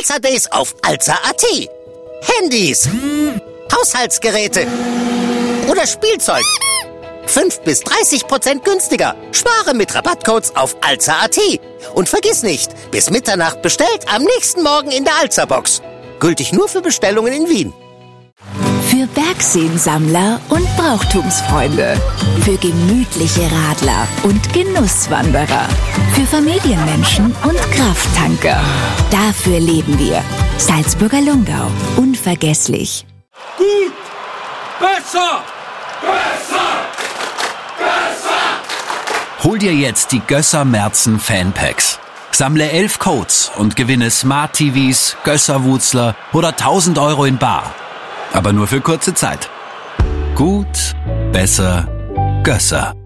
Alza Days auf Alza.at. Handys, Haushaltsgeräte oder Spielzeug. 5-30% günstiger. Spare mit Rabattcodes auf Alza.at. Und vergiss nicht, bis Mitternacht bestellt, am nächsten Morgen in der Alza-Box. Gültig nur für Bestellungen in Wien. Für Bergseensammler und Brauchtumsfreunde. Für gemütliche Radler und Genusswanderer. Für Familienmenschen und Krafttanker. Dafür leben wir. Salzburger Lungau. Unvergesslich. Gut! Besser! Besser! Besser! Hol dir jetzt die Gösser Merzen Fanpacks. Sammle 11 Codes und gewinne Smart TVs, Gösser-Wutzler oder 1.000 € in bar. Aber nur für kurze Zeit. Gut, besser, Gösser.